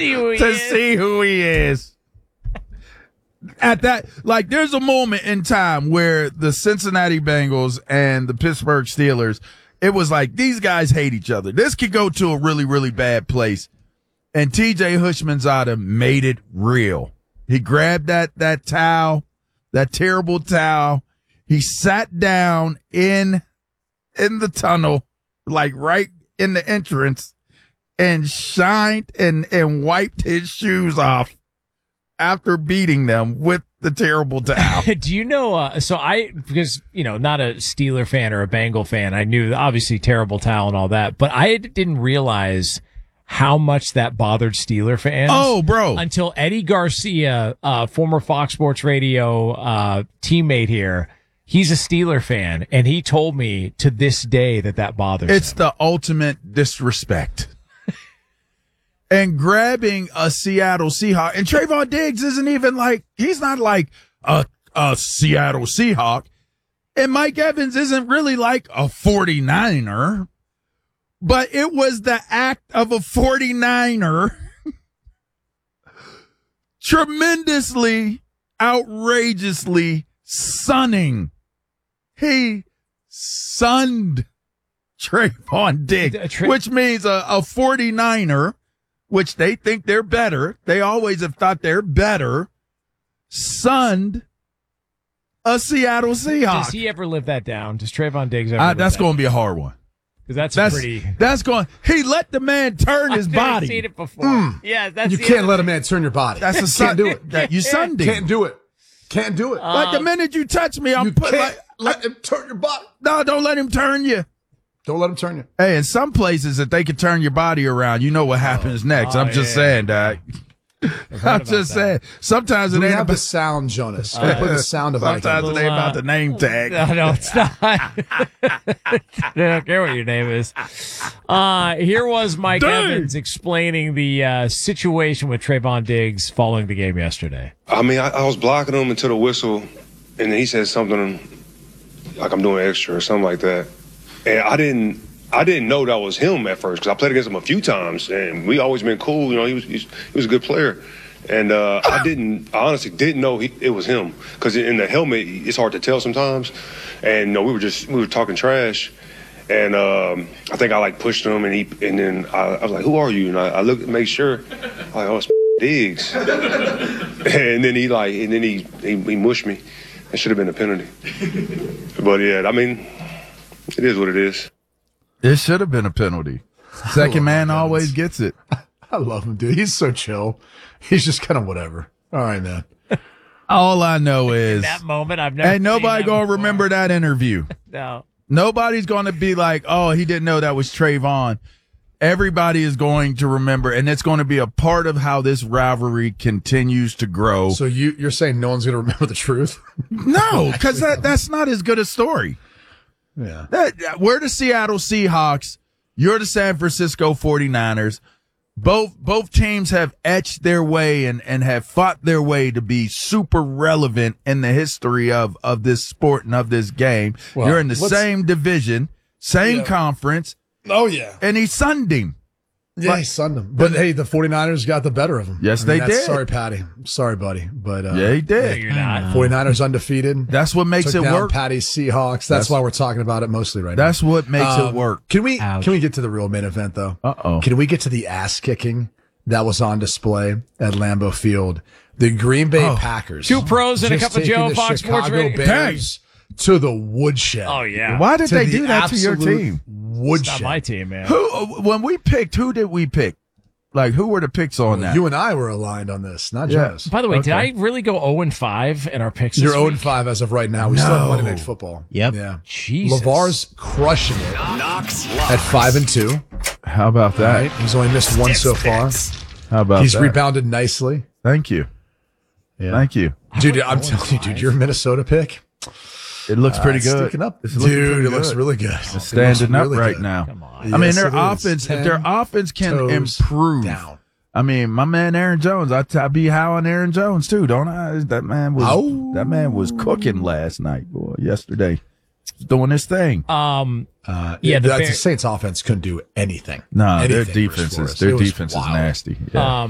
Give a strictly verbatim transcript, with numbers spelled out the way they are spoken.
see who he to is. see who he is. At that, like, there's a moment in time where the Cincinnati Bengals and the Pittsburgh Steelers, it was like these guys hate each other. This could go to a really, really bad place. And T J Houshmandzadeh made it real. He grabbed that, that towel, that terrible towel. He sat down in, in the tunnel, like right in the entrance, and shined and, and wiped his shoes off after beating them with the terrible towel. Do you know, uh, so I, because, you know, not a Steeler fan or a Bengal fan, I knew obviously terrible towel and all that, but I didn't realize how much that bothered Steeler fans. Oh, bro. Until Eddie Garcia, uh, former Fox Sports Radio, uh, teammate here, he's a Steeler fan, and he told me to this day that that bothers It's him. the ultimate disrespect. And grabbing a Seattle Seahawk, and Trayvon Diggs isn't even like, he's not like a, a Seattle Seahawk. And Mike Evans isn't really like a forty-niner, but it was the act of a forty-niner tremendously, outrageously sunning. He sunned Trayvon Diggs, which means a, a forty-niner, which they think they're better. They always have thought they're better. Sunned a Seattle Seahawks. Does he ever live that down? Does Trayvon Diggs ever Uh, live that's that going to be a hard one. Because that's, That's pretty. That's going. He let the man turn his I've body. seen it before. Mm. Yeah, that's You the can't other let a thing. man turn your body. That's a Can't sun. do it. That you sunned him. Can't do it. Can't do it. Like the minute you touch me, I'm you put can't like, let him turn your body. no, don't let him turn you. Don't let him turn you. Hey, in some places that they can turn your body around, you know what happens next. Oh, I'm just yeah. saying, Doc. I'm just saying. Sometimes Do it we ain't have the about sound, Jonas? Can we play the sound of Sometimes Vikings? it ain't about the name tag. No, no, it's not. I don't care what your name is. Uh, here was Mike Dang. Evans explaining the uh, situation with Trayvon Diggs following the game yesterday. I mean, I, I was blocking him until the whistle, and then he said something like I'm doing extra or something like that. And I didn't, I didn't know that was him at first because I played against him a few times, and we always been cool. You know, he was he was a good player, and uh, I didn't, I honestly didn't know he, it was him because in the helmet it's hard to tell sometimes. And you know, we were just we were talking trash. And um, I think I like pushed him, and he, and then I, I was like, "Who are you?" And I, I looked, make sure, I'm like, "Oh, it's Diggs." And then he like, and then he, he he mushed me. It should have been a penalty. But yeah, I mean, it is what it is. It should have been a penalty. Second man Mike always Evans. gets it. I love him, dude. He's so chill. He's just kind of whatever. All right, man. All I know is, That moment, I've never. ain't seen nobody that gonna before. remember that interview. No. Nobody's going to be like, oh, he didn't know that was Trayvon. Everybody is going to remember, and it's going to be a part of how this rivalry continues to grow. So you, you're saying no one's going to remember the truth? No, because that, that's not as good a story. Yeah. That, we're the Seattle Seahawks. You're the San Francisco forty-niners. Both both teams have etched their way and, and have fought their way to be super relevant in the history of, of this sport and of this game. Well, You're in the let's- same division, same Yeah. conference, Oh, yeah. and he sunned him. Yeah, he sunned him. But hey, the forty-niners got the better of him. Yes, I mean, they that's- did. Sorry, Patty. Sorry, buddy. But uh, Yeah, he No, did. you're not. forty-niners undefeated. That's what makes Took it down work. Patty's Seahawks. That's, That's- why we're talking about it mostly right now. That's what makes it Um, work. Can we Ouch. can we get to the real main event though? Uh-oh. Can we get to the ass kicking that was on display at Lambeau Field? The Green Bay Oh. Packers, Two pros and a just cup of Joe, taking the Fox Sports Chicago Radio. Bears to the woodshed. Oh, yeah. Why did To they the do that to your absolute team? It's Woodshed. not my team, man. Who, when we picked, who did we pick? Like, who were the picks on that? You and I were aligned on this, not Yeah. Jonas. By the way, did Okay. I really go oh and five in our picks this You're oh week? and five as of right now. We still have No. Monday Night Football. Yep. Yeah. Jesus. LeVar's crushing it at five and two. How about that? Right? He's only missed one so far. How about He's that? rebounded nicely. Thank you. Yeah. Thank you. Dude, I'm telling you, dude, your Minnesota pick. It looks pretty Uh, good. Sticking up. It's looking Dude, pretty it looks good. really good. It's It looks standing up really right good. now. Come on. I mean, Yes, their it is. offense, if their Ten offense can toes improve. down. I mean, my man Aaron Jones, I, t- I be high on Aaron Jones too, don't I? That man was Oh. that man was cooking last night, boy, yesterday. He's doing his thing. Um, Uh, Yeah, yeah, the the, Bear- the Saints offense couldn't do anything. No, their Anything defense for is us. their It was defense is wild. nasty. Yeah. um,